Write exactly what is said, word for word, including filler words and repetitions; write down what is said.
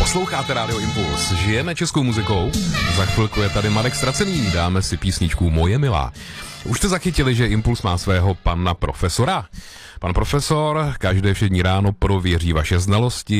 Posloucháte Rádio Impuls, žijeme českou muzikou. Za chvilku je tady Marek Stracený, dáme si písničku Moje milá. Už jste zachytili, že Impuls má svého pana profesora? Pan profesor každé všední ráno prověří vaše znalosti,